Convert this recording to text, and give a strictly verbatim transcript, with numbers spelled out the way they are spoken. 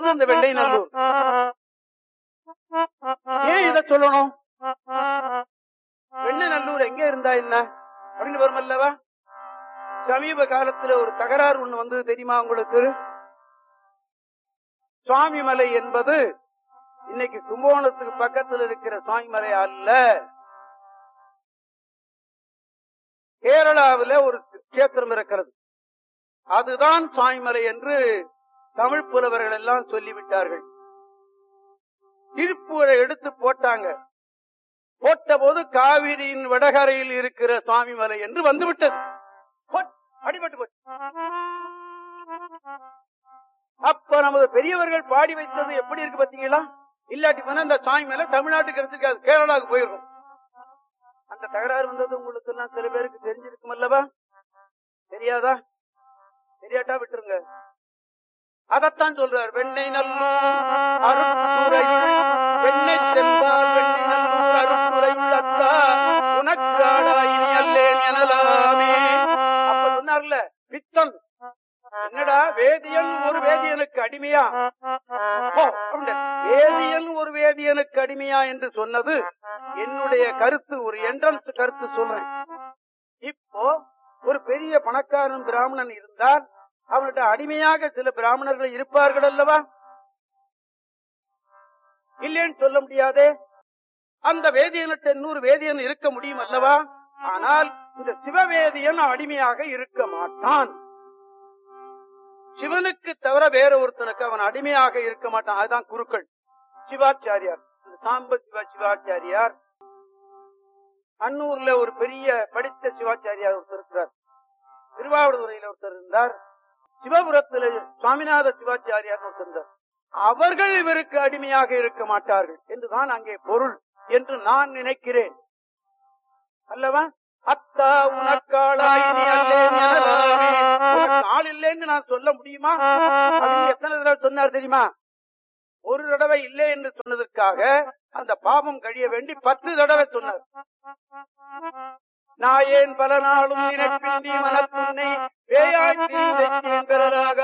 இருந்தது அந்த வெள்ளை நல்லூர். ஏன் இத சொல்லணும்? வெள்ளை நல்லூர் எங்க இருந்தா என்ன அப்படின்னு வரும் அல்லவா? சமீப காலத்துல ஒரு தகராறு ஒண்ணு வந்தது தெரியுமா உங்களுக்கு? சுவாமிமலை என்பது இன்னைக்கு கும்பகோணத்துக்கு பக்கத்தில் இருக்கிற சுவாமிமலை அல்ல. கேரளாவில ஒரு கஷேத்திரம் இருக்கிறது, அதுதான் சுவாமிமலை என்று தமிழ் புலவர்கள் எல்லாம் சொல்லிவிட்டார்கள். திருப்பூரை எடுத்து போட்டாங்க. போட்ட போது காவிரியின் வடகரையில் இருக்கிற சுவாமிமலை என்று வந்துவிட்டது. அடிபட்டு போச்சு. அப்ப நமது பெரியவர்கள் பாடி வைத்தது எப்படி இருக்கு பாத்தீங்களா? இல்லாட்டி போனா இந்த சுவாமிமலை தமிழ்நாட்டுக்கு எடுத்துக்காது, கேரளாவுக்கு போயிருக்கும். அந்த தகராறு வந்தது உங்களுக்கு எல்லாம் சில பேருக்கு தெரிஞ்சிருக்கும் அல்லவா? தெரியாதா? தெரியாட்டா விட்டுருங்க. அதத்தான் சொல்றார். வெண்ணை நல்லூர் அருட்துறை வெண்ணை செல்வார் வெண்ணை நல்லூர் அருட்துறை தத்தா உனக்கு ஆடாயினி அல்லேன் எனலாமே. அப்ப சொன்னார்ல பித்தன், என்னடா வேதியன் ஒரு வேதியனுக்கு அடிமையா? வேதியன் ஒரு வேதியனுக்கு அடிமையா என்று சொன்னது என்னுடைய கருத்து, ஒரு என்ட்ரன்ஸ் கருத்து சொல்றேன். இப்போ ஒரு பெரிய பணக்காரன் பிராமணன் இருந்தால் அவனுடைய அடிமையாக சில பிராமணர்கள் இருப்பார்கள் அல்லவா? இல்லேன்னு சொல்ல முடியாதே. அந்த வேதியன்கிட்ட இன்னொரு வேதியன் இருக்க முடியும் அல்லவா? ஆனால் இந்த சிவவேதியன் அடிமையாக இருக்க மாட்டான். சிவனுக்கு தவிர வேற ஒருத்தனுக்கு அவன் அடிமையாக இருக்க மாட்டான். அதுதான் குருக்கள். சிவாச்சாரியார், சாம்ப சிவா சிவாச்சாரியார், அன்னூர்ல ஒரு பெரிய படித்த சிவாச்சாரியார் ஒருத்தர் இருக்கிறார். திருவாவூதுறையில ஒருத்தர் இருந்தார். சிவபுரத்தில் சுவாமிநாத சிவாச்சாரியார் ஒருத்தர் இருந்தார். அவர்கள் இவருக்கு அடிமையாக இருக்க மாட்டார்கள் என்றுதான் அங்கே பொருள் என்று நான் நினைக்கிறேன் அல்லவா? அத்தா உனக்காளாயினி அல்லேன் எனலாமே. உனக்கு ஆள் இல்லைன்னு நான் சொல்ல முடியுமா? அப்படின்னு எத்தனை தடவை சொன்னார் தெரியுமா? ஒரு தடவை இல்லை என்று சொன்னதற்காக அந்த பாவம் கழிய வேண்டி பத்து தடவை சொன்னார். நாயேன் பல நாளும் நினைப்பின்றி மனத்துன்னை வேயாய்த்தேன் பெறலாக